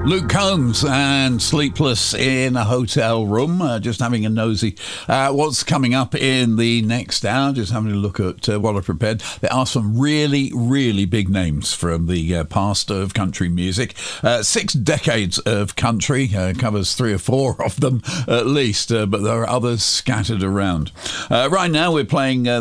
Luke Combs and Sleepless in a Hotel Room. Just having a nosy what's coming up in the next hour. Just having a look at what I've prepared. There are some really, really big names from the past of country music. 6 decades of country, covers 3 or 4 of them at least, but there are others scattered around. Right now we're playing